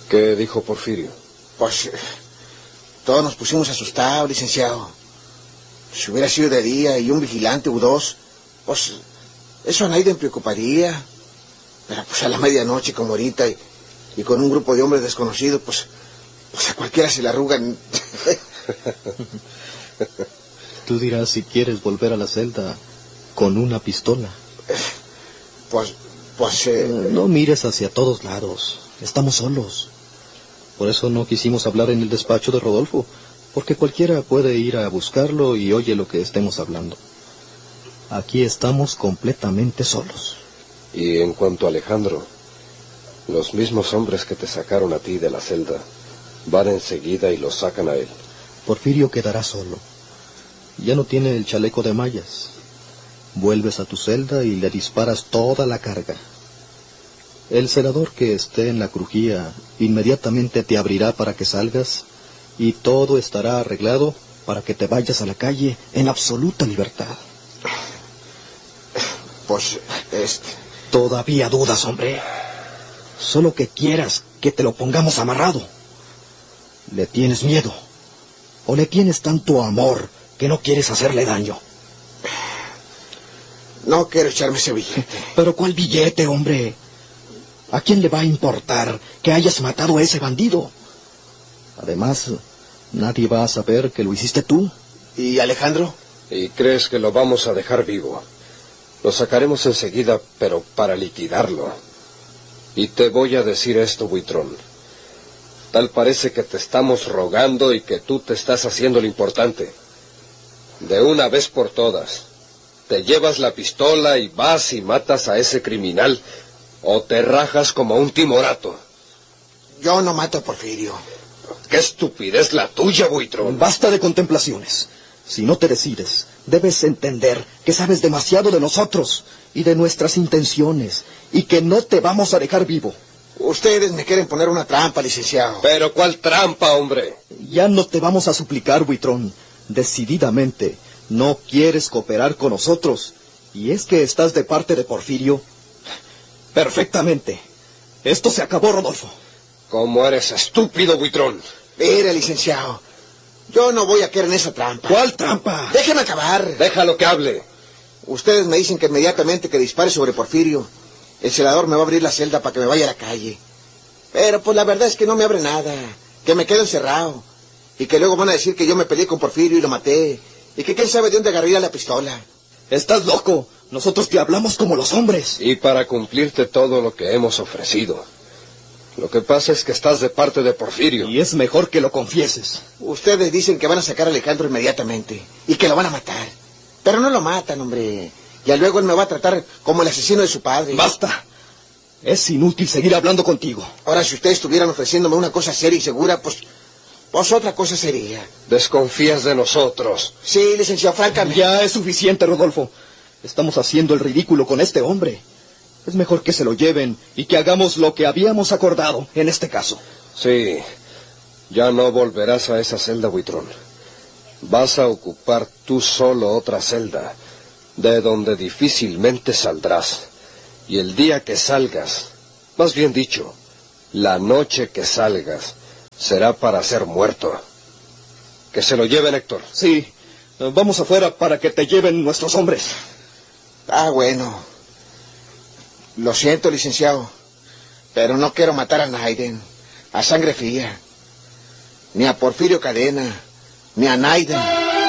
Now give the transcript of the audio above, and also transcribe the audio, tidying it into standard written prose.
¿Qué dijo Porfirio? Pues todos nos pusimos asustados, licenciado. Si hubiera sido de día y un vigilante u dos, pues eso a nadie me preocuparía. Pero pues a la medianoche como ahorita y con un grupo de hombres desconocidos, pues a cualquiera se le arrugan. Tú dirás si quieres volver a la celda con una pistola. No mires hacia todos lados. Estamos solos. Por eso no quisimos hablar en el despacho de Rodolfo, porque cualquiera puede ir a buscarlo y oye lo que estemos hablando. Aquí estamos completamente solos. Y en cuanto a Alejandro, los mismos hombres que te sacaron a ti de la celda van enseguida y lo sacan a él. Porfirio quedará solo. Ya no tiene el chaleco de mallas. Vuelves a tu celda y le disparas toda la carga. El celador que esté en la crujía inmediatamente te abrirá para que salgas y todo estará arreglado para que te vayas a la calle en absoluta libertad. Todavía dudas, hombre. Solo que quieras que te lo pongamos amarrado. ¿Le tienes miedo? ¿O le tienes tanto amor que no quieres hacerle daño? No quiero echarme ese billete. ¿Pero cuál billete, hombre? ¿A quién le va a importar que hayas matado a ese bandido? Además, nadie va a saber que lo hiciste tú. ¿Y Alejandro? ¿Y crees que lo vamos a dejar vivo? Lo sacaremos enseguida, pero para liquidarlo. Y te voy a decir esto, Buitrón. Tal parece que te estamos rogando y que tú te estás haciendo lo importante. De una vez por todas, te llevas la pistola y vas y matas a ese criminal, o te rajas como un timorato. Yo no mato a Porfirio. ¡Qué estupidez la tuya, Buitrón! Basta de contemplaciones. Si no te decides, debes entender que sabes demasiado de nosotros y de nuestras intenciones, y que no te vamos a dejar vivo. Ustedes me quieren poner una trampa, licenciado. ¿Pero cuál trampa, hombre? Ya no te vamos a suplicar, Buitrón. Decididamente, no quieres cooperar con nosotros. Y es que estás de parte de Porfirio. Perfectamente. Esto se acabó, Rodolfo. ¿Cómo eres estúpido, Buitrón? Mira, licenciado, yo no voy a caer en esa trampa. ¿Cuál trampa? Déjeme acabar. Déjalo que hable. Ustedes me dicen que inmediatamente que dispare sobre Porfirio, el celador me va a abrir la celda para que me vaya a la calle. Pero pues la verdad es que no me abre nada, que me quedo encerrado. Y que luego van a decir que yo me peleé con Porfirio y lo maté. Y que quién sabe de dónde agarré la pistola. Estás loco. Nosotros te hablamos como los hombres. Y para cumplirte todo lo que hemos ofrecido. Lo que pasa es que estás de parte de Porfirio. Y es mejor que lo confieses. Ustedes dicen que van a sacar a Alejandro inmediatamente y que lo van a matar. Pero no lo matan, hombre. Ya luego él me va a tratar como el asesino de su padre. ¡Basta! Es inútil seguir hablando contigo. Ahora, si ustedes estuvieran ofreciéndome una cosa seria y segura, pues otra cosa sería. ¿Desconfías de nosotros? Sí, licenciado, francamente. Ya es suficiente, Rodolfo. Estamos haciendo el ridículo con este hombre. Es mejor que se lo lleven y que hagamos lo que habíamos acordado en este caso. Sí. Ya no volverás a esa celda, Buitrón. Vas a ocupar tú solo otra celda, de donde difícilmente saldrás. Y el día que salgas, más bien dicho, la noche que salgas, será para ser muerto. Que se lo lleven, Héctor. Sí. Vamos afuera para que te lleven nuestros hombres. Ah, bueno. Lo siento, licenciado, pero no quiero matar a Naiden, a sangre fría, ni a Porfirio Cadena, ni a Naiden.